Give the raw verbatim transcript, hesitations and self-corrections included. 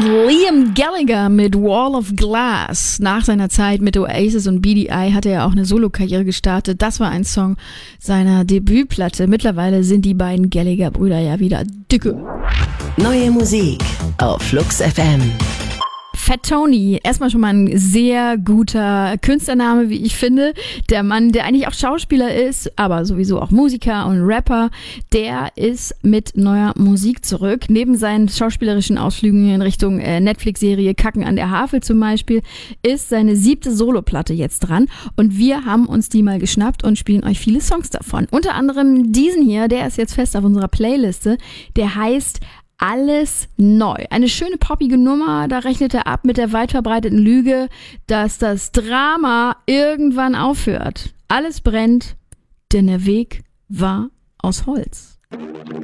Liam Gallagher mit Wall of Glass. Nach seiner Zeit mit Oasis und B D I hat er auch eine Solokarriere gestartet. Das war ein Song seiner Debütplatte. Mittlerweile sind die beiden Gallagher-Brüder ja wieder dicke. Neue Musik auf Flux F M. Fat Tony, erstmal schon mal ein sehr guter Künstlername, wie ich finde. Der Mann, der eigentlich auch Schauspieler ist, aber sowieso auch Musiker und Rapper, der ist mit neuer Musik zurück. Neben seinen schauspielerischen Ausflügen in Richtung äh, Netflix-Serie Kacken an der Havel zum Beispiel, ist seine siebte Soloplatte jetzt dran. Und wir haben uns die mal geschnappt und spielen euch viele Songs davon. Unter anderem diesen hier, der ist jetzt fest auf unserer Playliste. Der heißt Alles neu. Eine schöne poppige Nummer, da rechnet er ab mit der weit verbreiteten Lüge, dass das Drama irgendwann aufhört. Alles brennt, denn der Weg war aus Holz.